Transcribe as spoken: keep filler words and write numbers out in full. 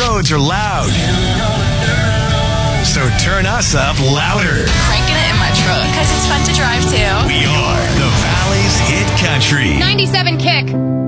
roads are loud. So turn us up louder. Cranking it in my truck because it's fun to drive to. We are the Valley's Hit Country. ninety-seven Kick.